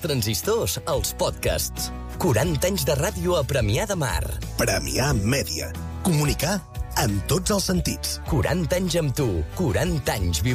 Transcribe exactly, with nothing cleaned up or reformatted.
transistors als podcasts. quaranta anys de ràdio a Premià de Mar. Premià Mèdia. Comunicar en tots els sentits. quaranta anys amb tu, quaranta anys vivint.